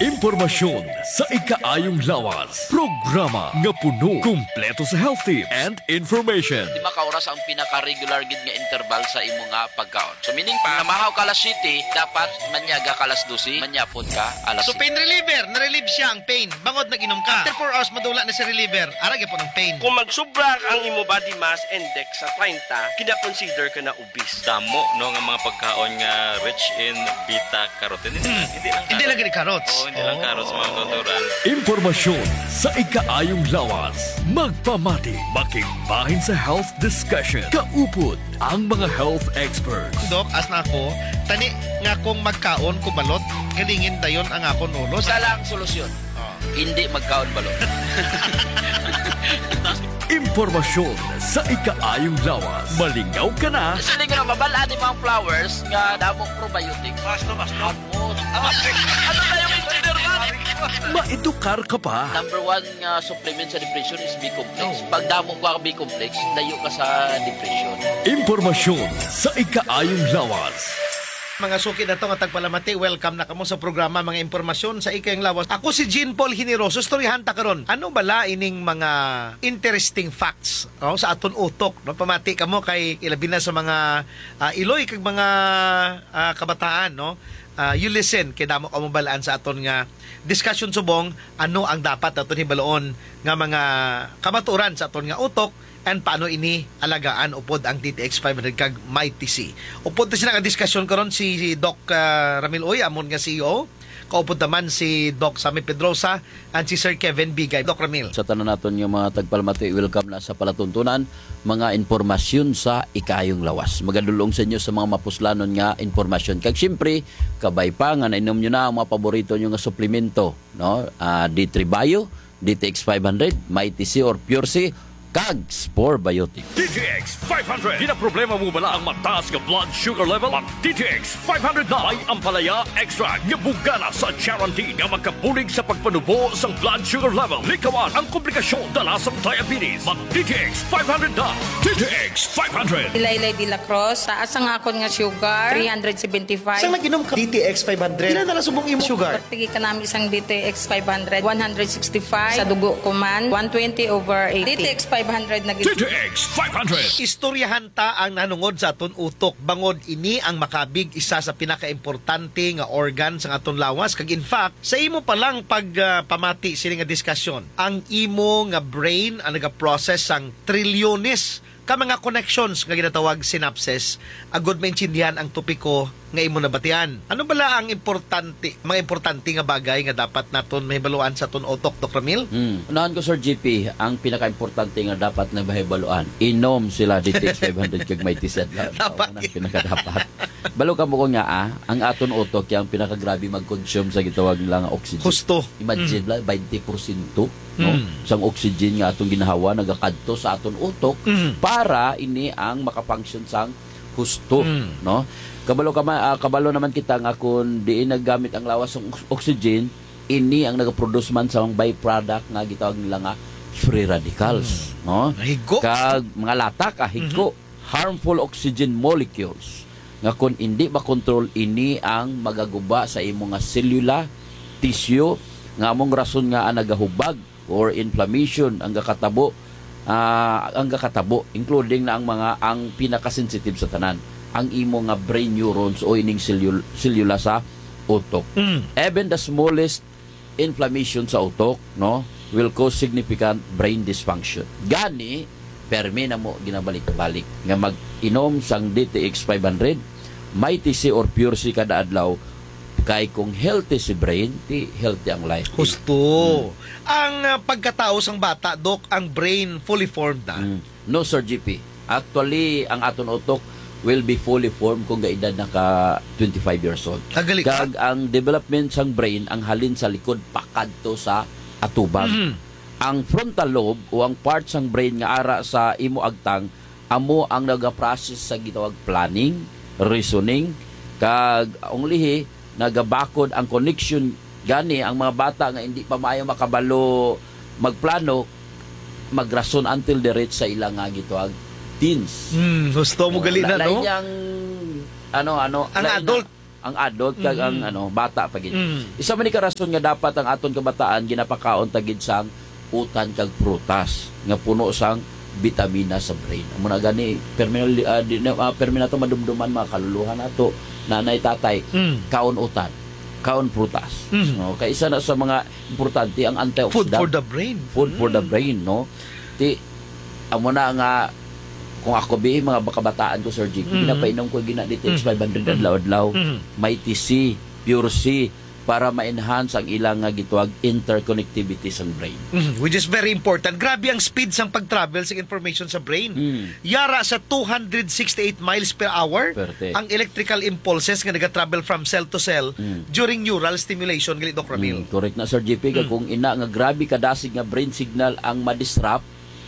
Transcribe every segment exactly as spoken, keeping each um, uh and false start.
Impormasyon sa ikaayong lawas. Programa nga puno, kumpleto sa health tips and information. Lima ka oras ang pinaka-regular gid nga interval sa imo nga pagkaon. So meaning pa, namahaw ka alas siyete, dapat manyaga ka alas dose, manyapon ka alas So siyete. pain reliever, na-relieve siya ang pain. Bangod nag-inom ka. After four hours madula na si reliever. Arag po ng pain. Kung magsubra ang imo body mass index sa thirty, kina-consider ka na obese. Damo no nga mga pagkaon nga rich in beta carotene. Hmm. Hindi lang Hindi lang gini carrots. Oo, hindi lang carrots mga natural. Impormasyon sa ikaayong lawas. Magpamati, makigbahin sa health discussion. Kaupod ang mga health experts. Dok, as na ako, tani nga kung magkaon ko balot, galingin dayon ang akon ulo. Isa lang solusyon. Hindi magkaon balot. Impormasyon sa ikaayong lawas. Malingaw ka na. Kasi hindi ko na mabalaan yung mga flowers nga damong probiotics. Basta, basta. Ano na yung engineer man? Maedukar ka pa. Number one nga supplement sa depression is B-complex. Pag damo ko ang B-complex, layo ka sa depression. Impormasyon sa ikaayong lawas. Mga suki na to nga tagpalamati, welcome na kamo sa programa mga impormasyon sa ikayong lawas. Ako si Jean Paul Generoso, storyahan ta karon. Ano bala ining mga interesting facts no, sa aton utok? No? Pamati kamo kay ilabi na sa mga uh, iloy kag mga uh, kabataan, no? Uh, you listen kay damo kamo balaan sa aton nga discussion subong ano ang dapat aton hibaloon nga mga kamaturan sa aton nga utok and paano ini alagaan upod ang D T X five hundred kag Mighty C. Upod ta sila nga diskusyon karon si, si Doc uh, Ramil Oy, amon nga C E O. Kaupod naman si Doc Sammy Pedrosa and si Sir Kevin Bigay. Doc Ramil. Sa tanan naton yung mga tagpalamati, welcome na sa palatuntunan, mga informasyon sa ikayong lawas. Magadulong sa inyo sa mga mapuslanon nga informasyon. Kag siyempre, kabay pa nga nainom nyo na ang mga paborito nyo nga suplemento, no? Uh, D three Bio, D T X five hundred, Mighty C or Pure C, kag Spore Biotic. D T X five hundred. Di na problema mo bala ang mataas nga blood sugar level? Mag D T X five hundred na ay ampalaya extra nga bugana sa guarantee nga magkabulig sa pagpanubo sa blood sugar level. Likawan ang komplikasyon dala sa diabetes. Mag D T X five hundred na. D T X five hundred. Ilaylay de la Cruz, taas ang akon nga sugar, three seventy-five. Saan nag-inom ka? D T X five hundred. Ilan na lang subong imo sugar? Tigi ka namin isang D T X five hundred, one sixty-five. Sa dugo ko man, one twenty over eighty. D T X five hundred na D T X five hundred. Istoryahan ta ang nanungod sa aton utok. Bangod ini ang makabig isa sa pinaka-importante nga organ sa aton lawas. Kag in fact, sa imo pa lang pag uh, pamati sila nga diskusyon, ang imo nga brain ang naga-process sang trilyones ka mga connections nga ginatawag synapses, agod maintindihan ang topiko nga imo nabatian. Ano bala ang importante, mga importante nga bagay nga dapat naton mahibaluan sa aton utok, Doc Ramil? Hmm. Unahan ko, Sir G P, ang pinaka-importante nga dapat na mahibaluan. Inom sila D T X five hundred kag Mighty C. Dapat. Ang pinaka-dapat. Balo ka mo ko nga, ah, ang aton utok yung pinaka-grabe mag-consume sa gitawag nila nga oxygen. Husto. Imagine lang, twenty percent no? Mm. Sang oxygen nga atong ginahawa nagakadto sa aton utok Mm. para ini ang makafunction sang husto, Mm. no? Kabalo ka uh, kabalo naman kita nga kung diin naggamit ang lawas ng oxygen, ini ang nagaproduce man sa mga byproduct nga gitawag nila nga free radicals, no? Higo. Kag mga latak ah, higo, Mm-hmm. harmful oxygen molecules nga kung hindi makontrol ini ang magaguba sa imong nga selula, tissue nga among rason nga ang nagahubag or inflammation ang gakatabo, uh, ang gakatabo including na ang mga ang pinaka-sensitive sa tanan, ang imo nga brain neurons o ining cellul, selula sa utok. Mm. Even the smallest inflammation sa utok, no, will cause significant brain dysfunction. Gani permi na mo ginabalik-balik nga mag-inom sang D T X five hundred, Mighty C or Pure C kada adlaw, kay kung healthy si brain, ti healthy ang life. Husto. Mm. Ang uh, pagkatao sang bata, Doc, ang brain fully formed na. Mm. No, Sir G P. Actually, ang aton utok will be fully formed kung gaedad naka twenty-five years old. Tagali ka? Kag ang development sang brain ang halin sa likod pakadto sa atubang. Mhm. Ang frontal lobe o ang part sang brain nga ara sa imo agtang amo ang naga-process sa gitawag planning, reasoning, kag ang lihi nagabakod ang connection gani ang mga bata nga hindi pa maayo makabalo magplano magrason until the reach sa ilang nga gitawag teens. Hmm, gusto mo gali na, Lain no? yang ano ano Ang lain adult. na- ang adult kag ang ano bata pa gid. Mm. Isa man ni ka rason nga dapat ang aton kabataan ginapakaon tagid sang utan kag prutas nga puno sang bitamina sa brain. Amo na gani perminal uh, di, uh, perminato madumduman mga kaluluhan nato nanay tatay Mm. kaon utan, kaon prutas. Mm. No, kay isa na sa mga importante ang Food antioxidant. for the brain. Food for the brain, no? Ti amo na nga kung ako bi mga bakabataan ko Sir Jig, Mm. pinapainom ko gina D T X Mm. five hundred adlaw-adlaw. Mm. May T C, Pure C para ma-enhance ang ilang nga gituwag interconnectivity sa brain. Mhm, which is very important. Grabe ang speed sang pag-travel sa information sa brain. Mm. Yara sa two hundred sixty-eight miles per hour Perte. ang electrical impulses nga naga-travel from cell to cell Mm. during neural stimulation gali Doc Ramil. Mm, correct na Sir J P Mm. kung ina nga grabe kadasig nga brain signal ang ma-disrupt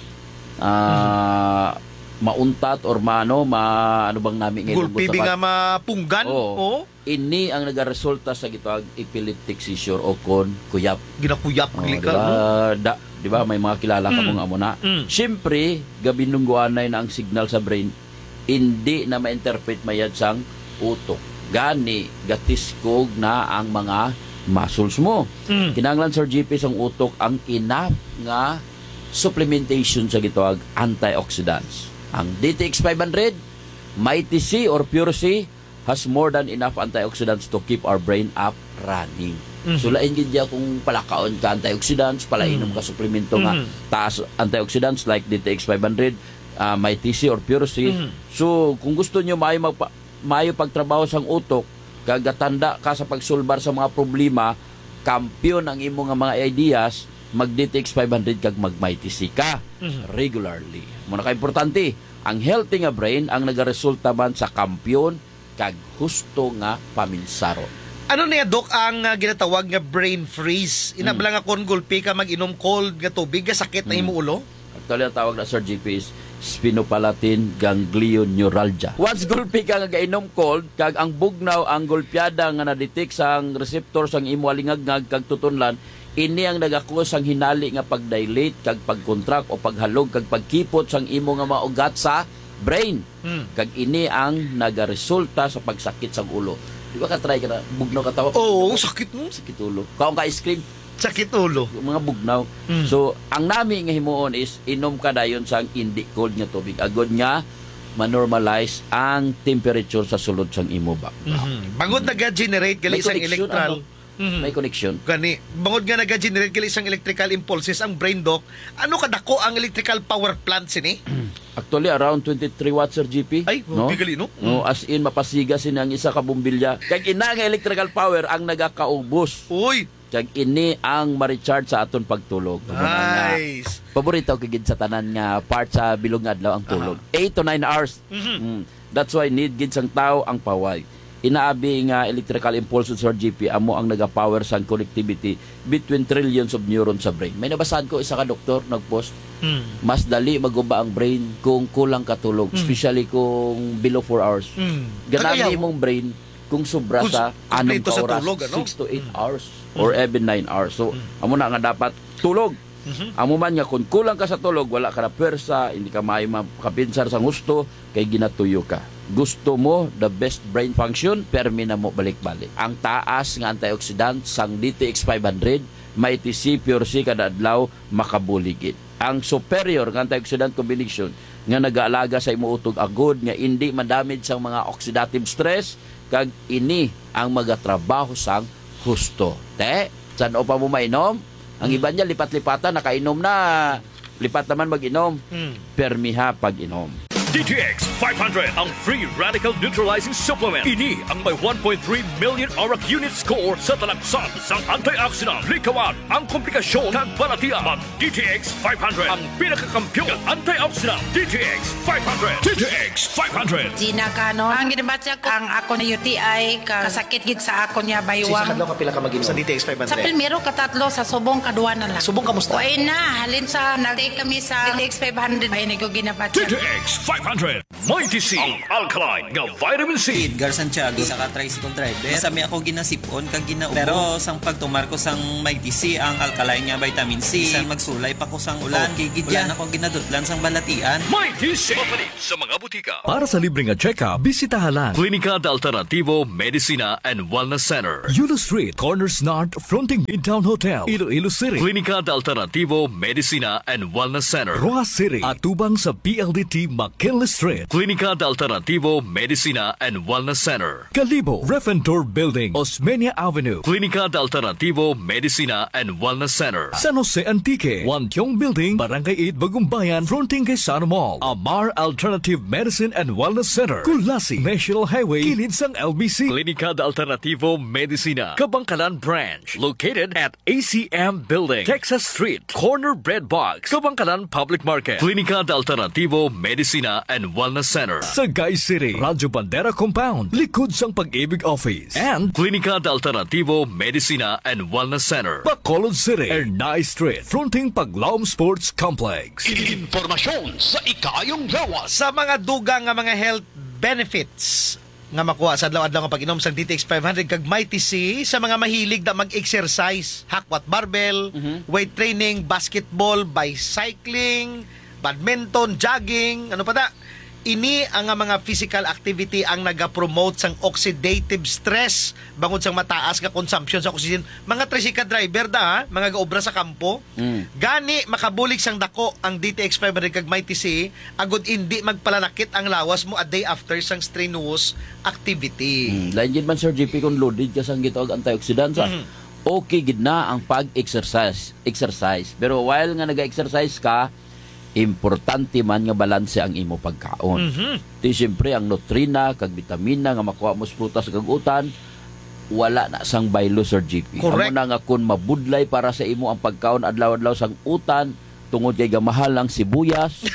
ah mauntat or maano ma ano bang nami ngayon Gulpi bi nga mapunggan. Oo. Oh. Ini ang nagaresulta sa gitawag epileptic seizure o kon kuyap. Ginakuyap Oh, gali di ka. ba? no? Da, di ba may mga kilala ka Mm. mong amo na. Mm. Siyempre, gabinungguanay na ang signal sa brain hindi na ma-interpret mayad sang utok. Gani gatiskog na ang mga muscles mo. Mm. Kinahanglan Sir G P sang utok ang enough nga supplementation sa gitawag antioxidants. Ang D T X five hundred, Mighty C or Pure C has more than enough antioxidants to keep our brain up running. Mhm. So lain gid diya kung palakaon ka antioxidants, palainom ka suplemento nga Mhm. taas antioxidants like D T X five hundred, uh, Mighty C or Pure C. Mhm. So kung gusto niyo maayo magpa, maayo pagtrabaho sang utok, kagatanda ka sa pagsulbar sa mga problema, kampiyon ang imo nga mga ideas, mag D T X five hundred kag mag Mighty C ka Mhm. regularly. Muna ka importante, ang healthy nga brain ang nagaresulta man sa kampiyon kag husto nga paminsaron. Ano niya, Doc, ang uh, ginatawag nga brain freeze? Inabla nga kon gulpi ka mag-inom cold nga tubig, nga sakit na Mm. imo ulo? Actually, ang tawag na Sir G P is sphenopalatine ganglioneuralgia. Once gulpi ka nga gainom cold, kag ang bugnaw, ang gulpiada nga na-detect sang receptor sang imo alingagngag kag tutunlan, ini ang nagakos ang hinali nga pag-dilate kag pag-contract o paghalog kag pagkipot sang imo nga maugat sa brain. Mm. Kag ini ang nagaresulta sa pagsakit sa ulo. Di ba ka-try ka na, bugnaw ka tawa? Oo, sakit mo. Sakit ulo. Kaong ka-ice cream, Sakit ulo. mga bugnaw. Mm. So, ang nami nga himuon is inom ka dayon sang hindi cold nga tubig. Agod nga ma-normalize ang temperature sa sulod sang imo ba. Mhm. Bangod naga-generate gali May isang connection, electral. ano? Mhm. May connection. Gani, bangod nga naga-generate gali isang electrical impulses ang brain, Doc. Ano kadako ang electrical power plant sini? Actually, around twenty-three watts, Sir G P. Ay, no? bigali, no? No, as in, mapasiga sini ang isa ka bumbilya. Kag ina nga electrical power ang nagakaubos. Uy, Kag ini ang ma-recharge sa aton pagtulog. nice. Paborito ko gid sa tanan nga part sa bilog nga adlaw ang tulog. eight to nine hours. Mhm. Mm. That's why need gid sang tao ang paway. Inaabi nga electrical impulses or G P amo ang naga-power sang connectivity between trillions of neurons sa brain. May nabasahan ko isa ka doktor nagpost, Mm. mas dali maguba ang brain kung kulang katulog, Mm. especially kung below four hours. Mm. Ganami Kagayaw. imong brain kung sobra Kung sa s- anong kumpleto ka sa oras, tulog, ano? six to eight hours or even nine hours. So, amo na nga dapat tulog. Mhm. Amo man nga kung kulang ka sa tulog, wala ka na pwersa, hindi ka maayo makapinsar sa gusto, kay ginatuyo ka. Gusto mo the best brain function, permi na mo balik-balik. Ang taas nga antioxidant sang D T X five hundred, Mighty C, Pure C kada adlaw makabuligid. Ang superior nga antioxidant combination nga nagaalaga sa imo utog agod nga hindi madamage sang mga oxidative stress kag ini ang magatrabaho sang husto. Te, saan o pa mo mainom? Ang iba niya lipat-lipatan nakainom na. Lipat naman mag-inom. Mm. Permiha pag-inom. D T X five hundred, ang free radical neutralizing supplement. Ini ang may one point three million auric unit score sa talagsan sang antioxidant. Likawan ang komplikasyon ng balatian. Mag D T X five hundred, ang pinakakampiyon ng antioxidant. D T X five hundred. D T X five hundred. Gina Cano. Ang ginabatya ko, ang ako na U T I, ka, kasakit gid sa ako niya baywang. ka pila ka mag-inom? Sa D T X five Sa hundred. primero, katatlo, sa subong, kaduwa na lang. Subong kamusta? Uy na, halin sa, nag-take kami sa D T X five hundred. Ay, nag D T X five hundred. hundred. Mighty C, ang alkaline nga vitamin C. Edgar Santiago sa ka-tricycle driver. Sami ako ginasipon kag ginaubo. Pero sang pagtumar ko sang Mighty C ang alkaline nga vitamin C. Sang magsulay pa ko sang ulan. Gigid yan ako ginadutlan sang balatian. Mighty C. Mapalit sa mga butika. Para sa libreng check-up, bisitahan lang Klinika de Alternativo Medicina and Wellness Center. Yulo Street, Corners North, fronting Midtown Hotel, Iloilo City. Klinika de Alternativo Medicina and Wellness Center. Rojas City, atubang sa P L D T McKinley Street. Klinika de Alternativo Medicina and Wellness Center. Kalibo, Refentor Building, Osmeña Avenue. Klinika de Alternativo Medicina and Wellness Center. San Jose Antique, Wantiong Building, Barangay eight, Bagumbayan, fronting kay Sano Mall. Amar Alternative Medicine and Wellness Center. Kulasi, National Highway, kilid sang L B C. Klinika de Alternativo Medicina, Kabangkalan Branch, located at A C M Building, Texas Street, Corner Bread Box, Kabangkalan Public Market. Klinika de Alternativo Medicina and Wellness Center. Sagay City, Radyo Bandera Compound, likod sang Pag-ibig Office. And Klinika de Alternativo Medicina and Wellness Center. Bacolod City, Ernay Street, fronting Paglaom Sports Complex. Informasyon sa ikayong lawas. Sa mga dugang nga mga health benefits nga makuha sa adlaw-adlaw nga pag-inom sa D T X five hundred kag Mighty C sa mga mahilig na mag-exercise, hakwat barbell, mm-hmm. weight training, basketball, bicycling, badminton, jogging, ano pa da? Ini ang mga physical activity ang naga-promote sang oxidative stress bangod sang mataas nga consumption sa oxygen. Mga tricycle driver da, ha? Mga gaobra sa kampo. Mm. Gani makabulig sang dako ang D T X five hundred kag Mighty C agud indi magpalanakit ang lawas mo a day after sang strenuous activity. Mm. Lain gid man Sir J P kung loaded ka sang gitawag antioxidant sa. Mm-hmm. Okay gid na ang pag-exercise, exercise. Pero while nga naga-exercise ka, importante man nga balanse ang imo pagkaon. Mm-hmm. Di siyempre ang nutrina kag vitamina nga makuha mo sa prutas kag utan wala na sang baylo Sir G P. Amo na nga kun mabudlay para sa imo ang pagkaon adlaw-adlaw sang utan tungod kay gamahal ang sibuyas.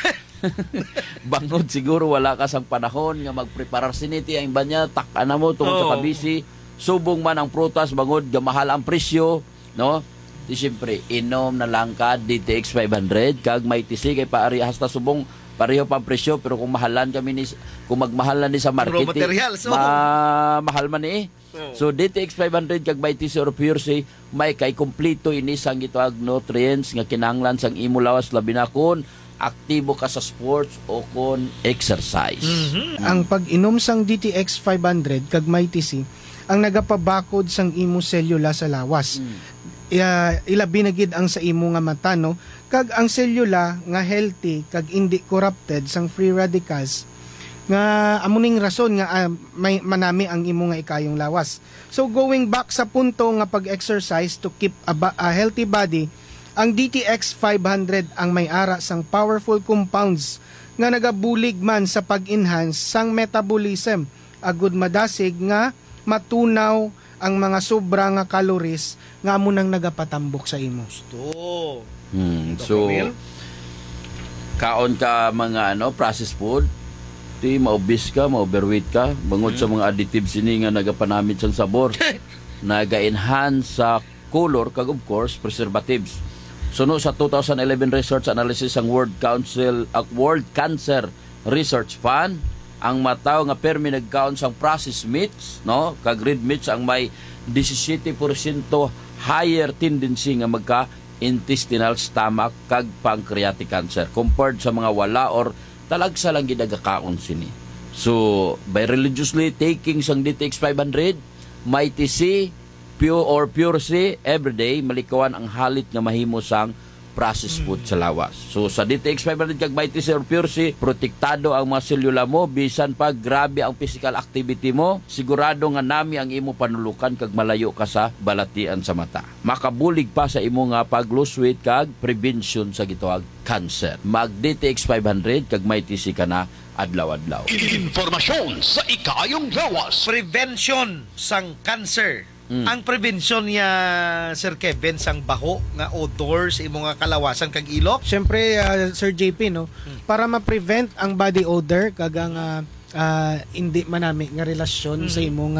Bangod siguro wala ka sang panahon nga magpreparar siniti ang banya tak-ana mo tungod oh. sa kabisi. Subong man ang prutas bangod gamahal ang presyo, no? Di siyempre, inom na lang ka D T X five hundred kag Mighty C kay paari hasta subong pareho pa presyo pero kung mahalan kami ni kung magmahalan ni sa market raw materials, so. ma mahal man ni eh. So D T X five hundred kag Mighty C or Pure C may kay kompleto ini sang gitawag nutrients nga kinahanglan sang imo lawas labi na kun aktibo ka sa sports o kon exercise. Mm-hmm. Mm. Ang pag-inom sang D T X five hundred kag Mighty C ang nagapabakod sang imo selula sa lawas. Mm. Uh, ilabi na gid ang sa imo nga mata no kag ang selula nga healthy kag hindi corrupted sang free radicals nga amuning rason nga uh, may manami ang imo nga ikayong lawas. So going back sa punto nga pag-exercise to keep a, ba- a healthy body, ang D T X five hundred ang may ara sang powerful compounds nga nagabulig man sa pag-enhance sang metabolism agud madasig nga matunaw ang mga sobra nga calories nga amo nang nagapatambok sa imo. Gusto. Hmm, so kaon ka mga ano processed food, ti maobis ka, ma-overweight ka, bangod hmm. sa mga additives ini nga nagapanamit sang sabor, naga-enhance sa color kag of course preservatives. Suno sa two thousand eleven research analysis ang World Council uh, World Cancer Research Fund ang mataw nga permi nagkaon sang processed meats, no? Kag red meats ang may seventeen percent higher tendency nga magka intestinal stomach kag pancreatic cancer compared sa mga wala or talagsa lang gidagakaon sini. So, by religiously taking sang D T X five hundred, Mighty C, Pure or Pure C every day malikawan ang halit nga mahimo sang processed food sa lawas. So sa D T X five hundred kag Mighty C or Pure C, protektado ang mga selula mo bisan pa grabe ang physical activity mo, sigurado nga nami ang imo panulukan kag malayo ka sa balatian sa mata. Makabulig pa sa imo nga pag-lose weight kag prevention sa gitawag cancer. Mag D T X five hundred kag Mighty C ka na adlaw-adlaw. Informasyon sa ikayong lawas. Prevention sang cancer. Mm. Ang prevention niya, Sir Kevin, sang baho nga odor sa imo nga kalawasan kag ilok. Syempre, uh, Sir J P, no, mm. para ma-prevent ang body odor kag ang uh, uh, hindi manami nga relasyon mm. sa imo nga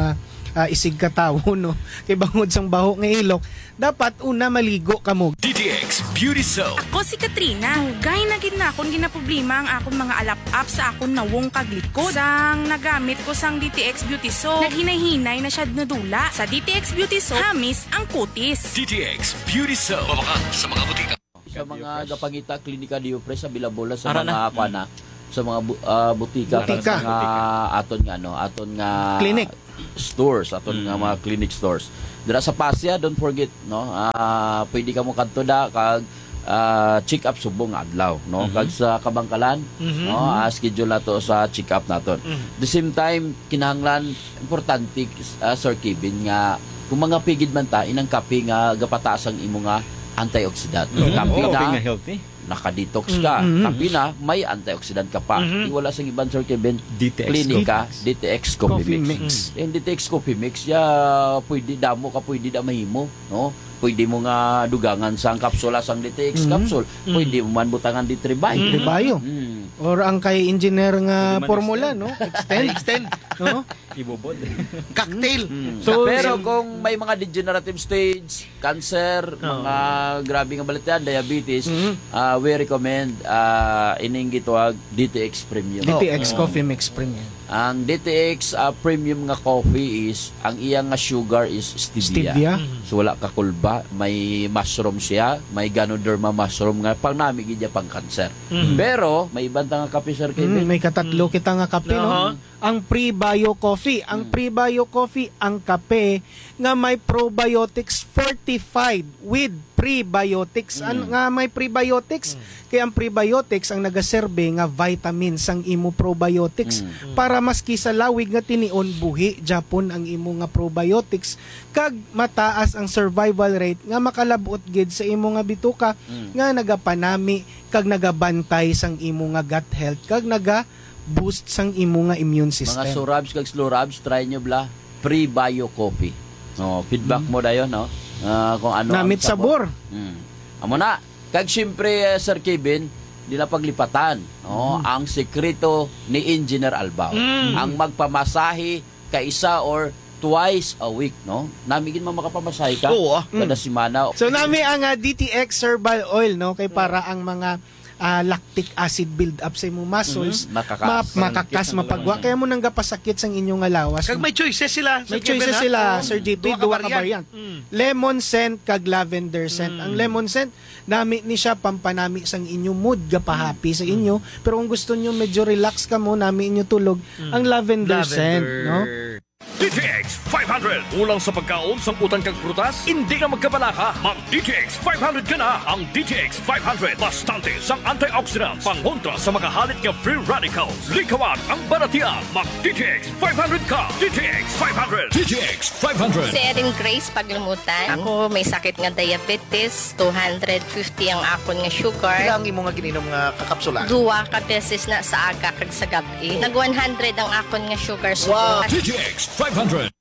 ah, isig katawo no kay bangod sang baho nga ilok dapat una maligo kamo. D T X Beauty Soap. Ako si Katrina. Gay na gid na akon ginaproblema ang akong mga alap-up sa akon nawong kaglikod. Sang nagamit ko sang D T X Beauty Soap, naghinay-hinay na siya nadula. Sa D T X Beauty Soap, hamis ang kutis. D T X Beauty Soap. Mabaka sa mga butika. Sa mga gapangita klinika di Upre sa Bilabola sa Ara mga kuana sa mga bu- ah, butika, Butika. sa mga aton nga ano, aton nga Clinic. stores, aton nga mga clinic stores. Dira sa Pasya, don't forget no, ah pwede ka mo kadto da kag ah, check up subong adlaw no, kag sa Kabangkalan no, ah, schedule nato sa check up naton. The same time kinahanglan importante ah, Sir Kevin nga kung mga pigid man ta inang kape nga gapataas ang imo nga antioxidant. Kape na healthy. naka-detox ka. Mm-hmm. Kape na, may antioxidant ka pa. Mhm. Iwala sa ibang Sir Kevin, D T X klinika, D T X Coffee, Coffee Mix. Mix. Yung D T X Coffee Mix, ya, pwede damo ka, pwede da mahimo. No? Pwede mo nga dugangan sa kapsula sang D T X Mhm. capsule. Pwede mo man butangan di tribay. Tribayo. Mm. Or ang kay engineer nga Pwede man formula no, extend. Extend. no? Ibobod. Cocktail. So, pero kung may mga degenerative stage, cancer, mga grabe nga balita, diabetes, ah, we recommend uh, ining gitawag D T X Premium. D T X Coffee Mix Premium. Ang D T X uh, Premium nga coffee is, ang iyang nga sugar is stevia. Stevia. So wala ka kulba, may mushroom siya, may Ganoderma mushroom nga pang nami gid pang cancer. Pero may ibang nga kape Sir Kevin. Mm, may katatlo kita nga kape no. Ang pre-bio coffee, ang pre-bio coffee ang kape nga may probiotics fortified with prebiotics. Ano nga may prebiotics? Kaya ang prebiotics ang nagaserbe nga vitamins ang imo probiotics para maski sa lawig nga tinion buhi Japon ang imo nga probiotics kag mataas ang survival rate nga makalabot gid sa imo nga bituka nga nagapanami kag nagabantay sang imo nga gut health kag naga boost sang imo nga immune system. Mga surabs kag slurabs, try nyo bla pre-bio coffee. No, feedback mo dayon no. Ah, kung ano Namit ang sabor. sabor. Mm. Amo na. Kag syempre eh, Sir Kevin, dila paglipatan, no, ang sekreto ni Engineer Albao. Ang magpamasahe kaisa or twice a week, no? Namigin mo makapamasahe ka Oo, ah. kada semana. So nami ang uh, D T X herbal oil no kay para ang mga ah, lactic acid build up sa imong muscles Mhm. Makakas. ma- makakas mapagwa kaya mo nang gapasakit sang inyong nga lawas. Kag may choices sila. May Sir Kevin, choices ha? sila, Oo. Sir J P, Duha ka duwa ka variant. Mm. Lemon scent kag lavender scent. Ang lemon scent, nami ni siya pampanami sang inyo mood gapahappy sa inyo. Pero kung gusto niyo medyo relax ka mo, nami inyo tulog, ang lavender, scent, no? D T X five hundred. Ulang sa pagkaon, sangkutan kang prutas, hindi na magkabalaka. Mag D T X five hundred ka na. Ang D T X five hundred, bastante sang antioxidants, pangontra sa makahalit nga free radicals. Likawan ang baratian. Mag D T X five hundred ka. D T X five hundred. D T X five hundred. Si Erin Grace Paglumutan. Ako may sakit nga diabetes, two hundred fifty ang akon nga sugar. Pila ang imo nga gininom nga kakapsula? Duwa ka beses na sa aga kag sa gabi. Nag one hundred ang akon nga sugar. So, Wow. D T X five hundred.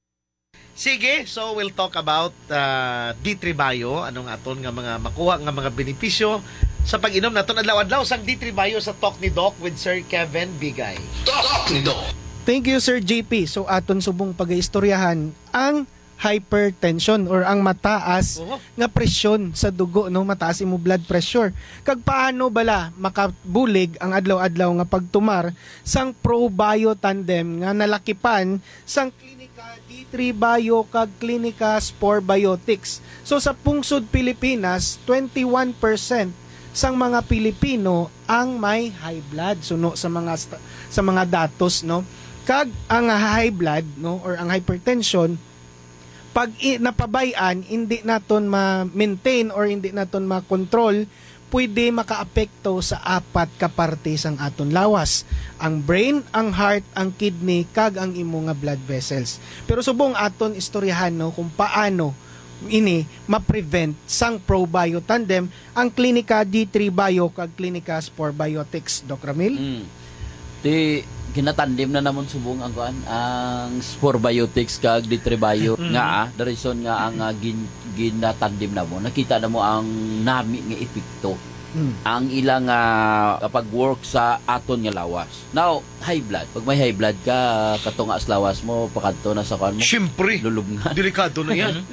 Sige, so we'll talk about uh, D three Bio, anong aton nga mga makuha nga mga benepisyo sa pag-inom naton adlaw-adlaw sang D three Bio sa Talk ni Doc with Sir Kevin Bigay. Talk ni Doc. Thank you Sir J P. So aton subong pagaistoryahan ang hypertension or ang mataas Oo. nga presyon sa dugo no, mataas imo blood pressure. Kag paano bala makabulig ang adlaw-adlaw nga pagtumar sang ProBio Tandem nga nalakipan sang klinika D three Bio kag klinika Spore Biotics. So sa pungsod Pilipinas, twenty-one percent sang mga Pilipino ang may high blood suno sa mga sta- sa mga datos no. Kag ang high blood no or ang hypertension pag i- napabayan, hindi naton ma-maintain or hindi naton ma-control, pwede makaapekto sa apat ka parte sang aton lawas. Ang brain, ang heart, ang kidney, kag ang imo nga blood vessels. Pero subong aton istoryahan no, kung paano ini ma-prevent sang ProBio Tandem ang klinika D three Bio kag klinika Spore Biotics. Doc Ramil? Mm. Di ginatandim na namon subong ang kuan ang Spore Biotics kag D three Bio nga ah, the reason nga ang uh, gin, ginatandim na mo nakita na mo ang nami nga epekto ang ilang uh, pag-work sa aton nga lawas. Now, high blood. Pag may high blood ka, katunga sa lawas mo, pakadto na sa kwan mo. Siyempre. Lulubngan. Delikado na yan.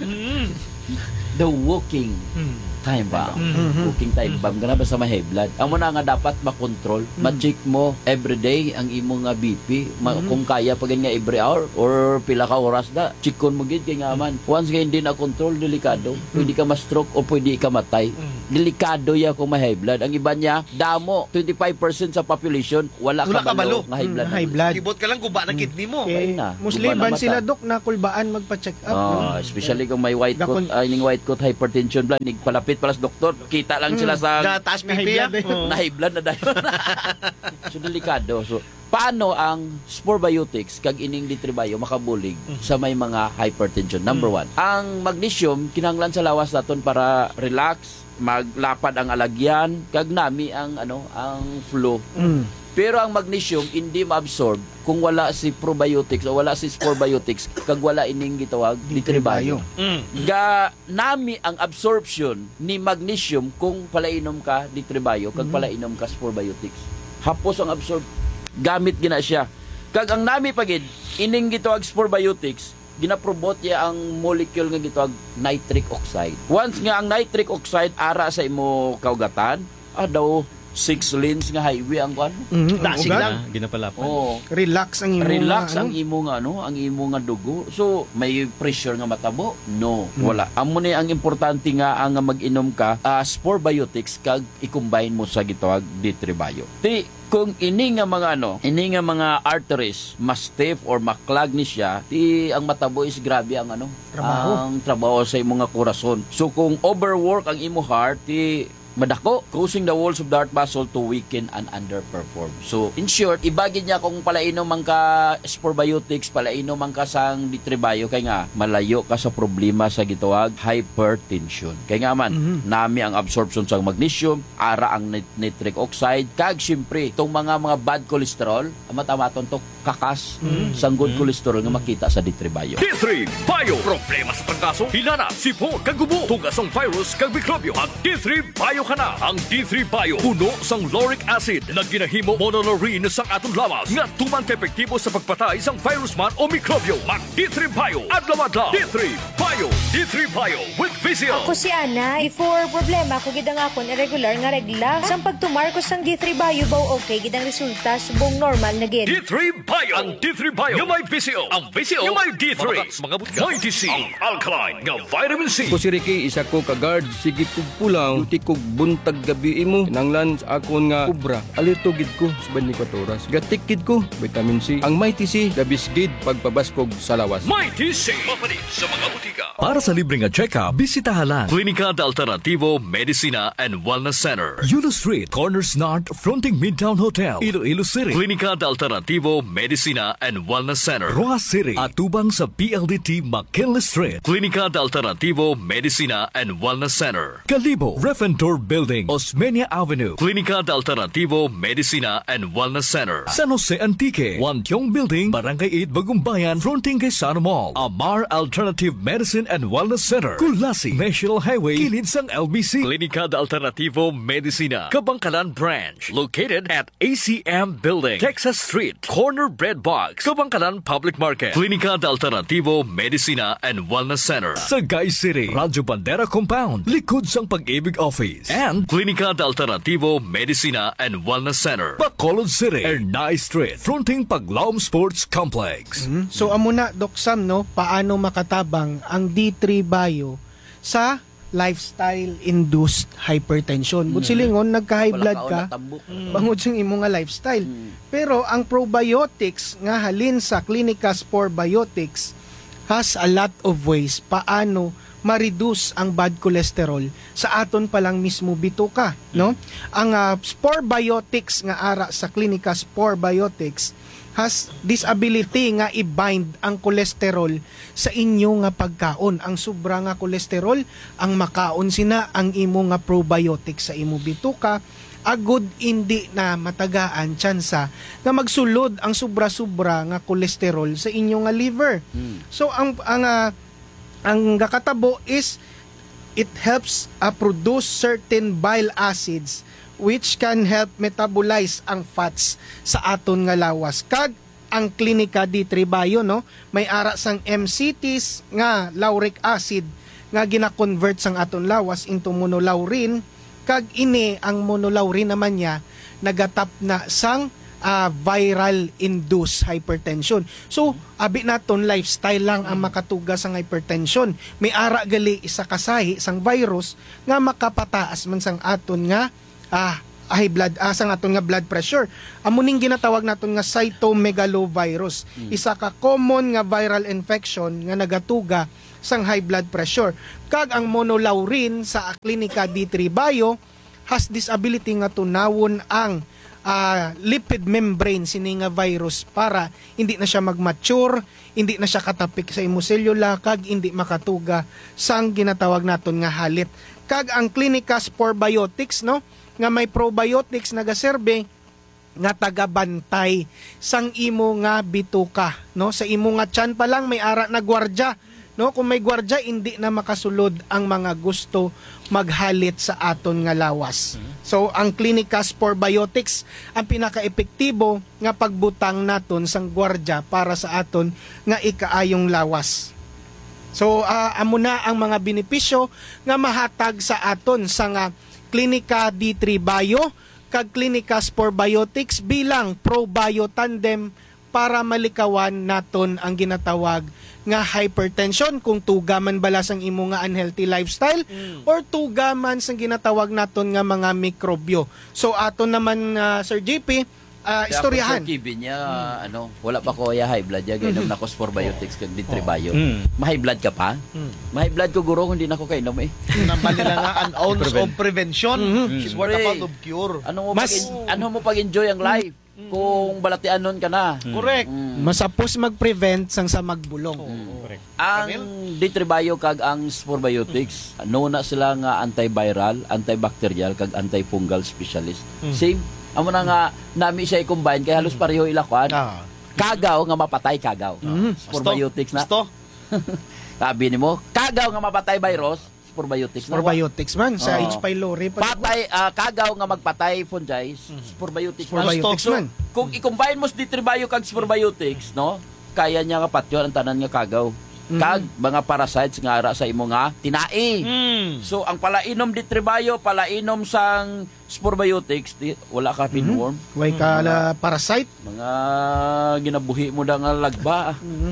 The walking time bomb. Mm-hmm. Walking time bomb. Ganun ba sa may high blood? Ang muna nga dapat makontrol. Mm. Ma-check mo everyday ang imo nga B P. Ma- Mm. Kung kaya pag nga every hour or pila ka oras da, checkon mo gid kay nga man. Once nga hindi na control, delikado. Pwede ka ma-stroke o pwede ka matay. Delikado ya kung may high blood. Ang iba niya, damo, twenty-five percent sa population, wala, Wala kabalo, kabalo. nga high blood. Mm, high blood. Kibot ka lang, guba ng kidney mo. Okay. na. Musliban Guba na sila, mata. Dok, na kulbaan magpa-check up. Oh, no? especially kung may white coat, Gakon- ay ning white coat hypertension blood, nig palapit pala sa doktor, kita lang sila sa Na taas Na high pipi blood eh. yan. na high blood na dahil. So delikado. So paano ang sporbiotics kag ining litribayo makabulig sa may mga hypertension? Number one, ang magnesium kinahanglan sa lawas naton para relax, maglapad ang alagyan, kag nami ang ano, ang flow. Mm. Pero ang magnesium hindi ma-absorb kung wala si probiotics o wala si sporbiotics kag wala ining gitawag litribayo. Mm. Ga nami ang absorption ni magnesium kung palainom ka litribayo kag palainom ka sporbiotics. Hapos ang absorb gamit gina siya. Kag ang nami pagid ining gitawag sporbiotics ginapromote niya ang molecule nga gitawag nitric oxide. Once nga ang nitric oxide ara sa imo kaugatan, ah daw six lanes nga highway ang kwan. Mm, Dasig ugat. lang. Ginapalapan. Oh, Relax ang imo relax nga, ang ano? imo nga ano, ang imo nga dugo. So, may pressure nga matabo? No, wala. Amo ni ang importante nga ang mag-inom ka uh, sporbiotics kag i-combine mo sa gitawag litribayo. Ti kung ini nga mga ano, ini nga mga arteries mas stiff or maklag ni siya, ti ang matabo is grabe ang ano, Trabaho. ang trabaho sa imo nga korason. So kung overwork ang imo heart, ti madako, causing the walls of the heart muscle to weaken and underperform. So, in short, ibagid niya kung palainom man ka sporbiotics, palainom man ka sang litribayo, kay nga, malayo ka sa problema sa gitawag hypertension. Kay nga man, Mhm. nami ang absorption sa magnesium, ara ang nit- nitric oxide, kag syempre, itong mga mga bad cholesterol, amata-maton to kakas sang good cholesterol nga makita sa litribayo. D three Bio. Problema sa pagkaso, hinana, sipon, kagubo, tugas ang virus, kag mikrobyo. Ang D three Bio ka na. Ang D three Bio, puno sang lauric acid na ginahimo monolaurin sang atong lawas nga tuman ka-epektibo sa pagpatay sang virus man o mikrobyo. Mag D three Bio, adlaw-adlaw. D three Bio, D three Bio with Vizio. Ako si Ana, before problema ko gidang akon irregular nga regla. Sang pagtumar ko sang D three Bio baw okay gidang resulta subong normal na gid. D three Bio. Ang D three Bio nga may Vizio. Ang Vizio nga may D three. Mga but ninety C. Ang alkaline nga vitamin C. Ko si Ricky, isa ko ka-guard, sige kog pulang, duty kog buntag gabi imo, kinanglan sa akon nga kubra, alerto gid ko sa twenty-four oras. Gatik gid ko, vitamin C. Ang Mighty C, labis gid pagpabaskog sa lawas. Mighty C. Mapalit sa mga butika. Para sa libre nga check-up, bisitahan lang Klinika de Alternativo Medicina and Wellness Center. Yulo Street, Corners North, fronting Midtown Hotel, Iloilo City. Klinika de Alternativo Medicina and Wellness Center. Roa City, atubang sa P L D T McKinley Street. Klinika de Alternativo Medicina and Wellness Center. Kalibo, Refentor Building, Osmeña Avenue. Klinika de Alternativo Medicina and Wellness Center. San Jose Antique, Wantiong Building, Barangay eight, Bagumbayan, fronting kay Sana Mall. Amar Alternative Medicine and Wellness Center. Kulasi, National Highway, kilid sang L B C. Klinika de Alternativo Medicina, Kabangkalan Branch, located at A C M Building, Texas Street, Corner Bread Box, Kabangkalan Public Market. Klinika de Alternativo Medicina and Wellness Center. Sagay City, Radyo Bandera Compound, likod sang Pag-ibig Office. And Klinika de Alternativo Medicina and Wellness Center. Bacolod City, Ernay Street, fronting Paglaom Sports Complex. Mhm. So amo na Doc Sam, no, paano makatabang ang D three Bio sa lifestyle-induced hypertension. But silingon, nagka-high Wala blood ka o ka, natambok. bangod sing imo nga lifestyle. Pero ang probiotics nga halin sa Clinica Sporbiotics has a lot of ways paano ma-reduce ang bad cholesterol sa aton pa lang mismo bituka, no? Ang uh, Sporbiotics nga ara sa Clinica Sporbiotics has this ability nga i-bind ang cholesterol sa inyo nga pagkaon. Ang sobra nga cholesterol, ang makaon sina ang imo nga probiotic sa imo bituka, agud hindi na matagaan tsansa nga magsulod ang sobra-sobra nga cholesterol sa inyo nga liver. Hmm. So ang ang uh, ang gakatabo is it helps uh, produce certain bile acids which can help metabolize ang fats sa aton nga lawas. Kag ang Clinica D three Bio, no, may ara sang M C Ts nga lauric acid nga gina-convert sang aton lawas into monolaurin, kag ini ang monolaurin naman niya nagatap na sang uh, viral induced hypertension. So abi naton lifestyle lang ang makatuga sang hypertension. May ara gali isa kasahi sang virus nga makapataas man sang aton nga ah, high blood ah, sang aton nga blood pressure. Amo ning ginatawag naton nga cytomegalovirus. Hmm. Isa ka common nga viral infection nga nagatuga sang high blood pressure. Kag ang monolaurin sa Clinica D three Bio has this ability nga tunawon ang uh, lipid membrane sini nga virus para hindi na siya mag-mature, hindi na siya katapik sa imosellula, kag hindi makatuga sang ginatawag naton nga halit. Kag ang Clinica Sporbiotics, no, nga may probiotics nagaserbe nga tagabantay sang imo nga bituka, no, sa imo nga tiyan pa lang may ara na gwardya, no, kung may gwardya hindi na makasulod ang mga gusto maghalit sa aton nga lawas. So ang Clinica Sporbiotics ang pinaka-epektibo nga pagbutang naton sang gwardya para sa aton nga ikaayong lawas. So uh, amo na ang mga benepisyo nga mahatag sa aton sa nga Clinica D three Bio kag Clinica Sporbiotics bilang ProBio Tandem para malikawan naton ang ginatawag nga hypertension, kung tugaman bala sang imo nga unhealthy lifestyle mm. or tugaman sang ginatawag naton nga mga mikrobyo. So aton naman uh, Sir J P, uh, istoryahan. Sir Kevin niya, mm. ano, wala pa ko ya high blood ya gainom mm-hmm. na ko Sporbiotics kag D three Bio. Mm. Ma-high blood ka pa? Mm. Ma-high blood ko guro hindi na ko kainom eh. Naman nila nga an ounce of prevention mm-hmm. is worth a pound of cure. Ano mo Mas, pag ano mo pag-enjoy ang life? Mm. Kung balatianon ka na. Mm. Correct. Mm. Masapos mag-prevent sang sa magbulong. Mm. Correct. Ang D three Bio kag ang Sporbiotics, mm. no na sila nga antiviral, antibacterial kag antifungal specialist. Mm. Same. Amo na nga nami siya i-combine kay halos pareho ilakwan. Ah. Kagaw nga mapatay kagaw. Mm. Sporbiotics na. Gusto? Sabi nimo, kagaw nga mapatay virus. Sporbiotics na. Sporbiotics man sa oh. H. pylori pa. Patay uh, kagaw nga magpatay fungi, Sporbiotics. Sporbiotics man. Kung i-combine mo sa D three Bio kag Sporbiotics, no? Kaya niya nga patyon ang tanan nga kagaw. Mm-hmm. Kag mga parasites nga ara sa imo nga tinai. Mm. So ang palainom D three Bio, palainom sang Sporbiotics, di, wala ka pinworm. Mm-hmm. Way ka mm-hmm. parasite. Mga ginabuhi mo da nga lagba. Mm-hmm.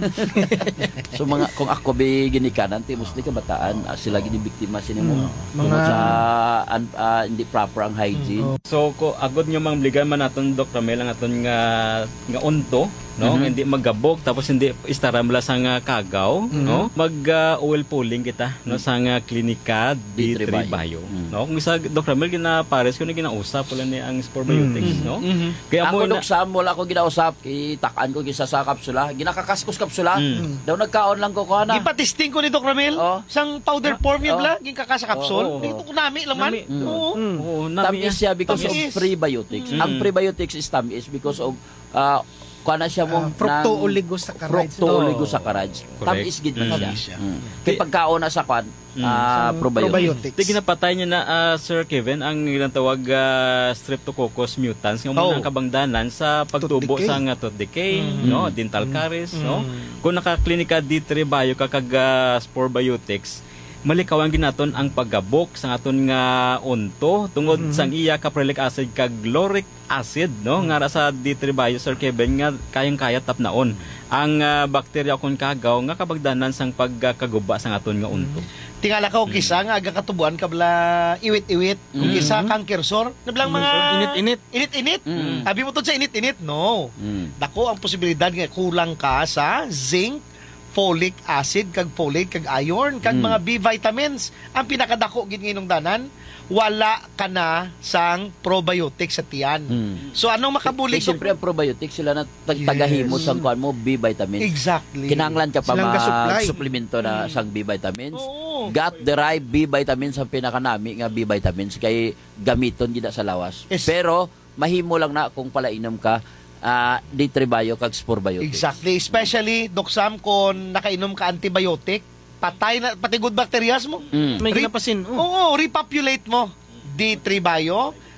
So mga kung ako be ginikanan ti mostly ka bataan, uh, sila gini biktima sini mo. Mm-hmm. Mga sa uh, uh, hindi proper ang hygiene. Mm-hmm. So ko agod nyo mang bligan man naton Doctor Mel ang aton nga nga unto, no? Mm-hmm. Hindi magabog tapos hindi istaram la sang uh, kagaw, mm-hmm. no? Mag uh, oil pulling kita, no, sa nga Clinica D three Bio. Mm-hmm. No, kung isa Doctor Mel gina pares ko na ginausap pala ni ang Sporbiotics, mm-hmm. no? Mm-hmm. Kaya ako mo na wala ko ginausap, itakaan ko gisa sa kapsula, ginakakaskos kapsula. Mm-hmm. Daw nagkaon lang ko ko na. Gipatesting ko ni Doctor Mel, oh. sang powder form yun oh. lang, gikakasa kapsul. Oh, oh, oh. Dito ko nami laman. Mm. Oo. Mm. Oh, tamis siya because tamis. Of prebiotics. Mm. Ang prebiotics is tamis because of uh, kuana siya mo uh, fructo-oligosaccharides. Fructo-oligosaccharides. Tamis gid man siya. Mm. Kay pagkaon na sa kwan, Mm. Uh, probiotics. Tigi napatay niya na uh, Sir Kevin ang ginatawag uh, Streptococcus mutans nga oh. muna kabangdanan sa pagtubo sa nga tooth decay, mm. no, dental caries, mm. no. Kung naka-Clinica D three Bio kakag uh, Sporbiotics, malikawan ginaton ang paggabok sa aton nga unto tungod mm-hmm. sang iya caprylic acid kag lauric acid, no, mm-hmm. nga sa D three Bio Sir Kevin nga kayang-kaya tapnaon ang uh, bakterya kon kagaw nga kabagdanan sang pagkaguba sa aton nga unto. Mm-hmm. Tingala ka o kisa nga aga katubuan kabla iwit-iwit kung mm-hmm. kisa cankersor nablang mga init-init init-init mm-hmm. Abi mo to sa init-init no mm-hmm. dako ang posibilidad nga kulang ka sa zinc, folic acid kag folate kag iron kag mm. mga B vitamins. Ang pinakadako gid nginong danan wala ka na sang probiotics sa tiyan. Mm. So anong makabuli? Siyempre ang probiotics sila na tagahimo yes. sang kuan mo B vitamins. Exactly. Kinahanglan ka pa mag-supplemento na mm. sang B vitamins. Oh. Gut derived B vitamins ang pinakanami nga B vitamins kay gamiton gid sa lawas. Yes. Pero mahimo lang na kung palainom ka Uh, D three Bio kag Sporbiotics. Exactly. Especially, Doc Sam, kung nakainom ka antibiotic, patay na, pati good bacterias mo. Mm. May Re- ginapasin. Oo, oh. oh, repopulate mo. D three Bio,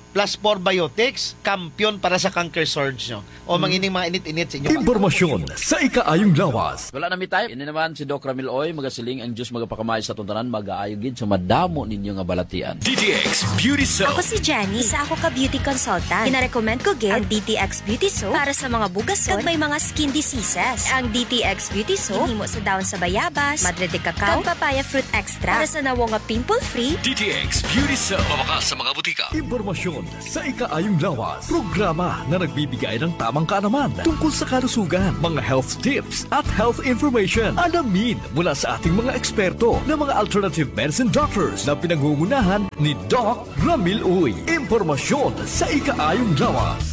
plus probiotics, kampiyon para sa canker surge nyo. O mangining mga init-init sa inyo. Impormasyon sa ikaayong lawas. Wala na mi tayo. Ini naman si Doc Ramil Oy, magasiling ang Diyos magapakamay sa tuntanan, mag-aayogid sa madamo ninyo nga balatian. D T X Beauty Soap. Ako si Jenny, isa ako ka beauty consultant. Kinarecommend ko gid ang D T X Beauty Soap para sa mga bugason kag may mga skin diseases. Ang D T X Beauty Soap himo sa dahon sa bayabas, madre de cacao, kag papaya fruit extra para sa nawo nga pimple-free. D T X Beauty Soap. Mabakas sa mga butika. Impormasyon sa ikaayong lawas. Programa na nagbibigay ng tamang kaalaman tungkol sa kalusugan, mga health tips at health information. Alamin mula sa ating mga eksperto na mga alternative medicine doctors na pinangungunahan ni Doc Ramil Uy. Impormasyon sa ikaayong lawas.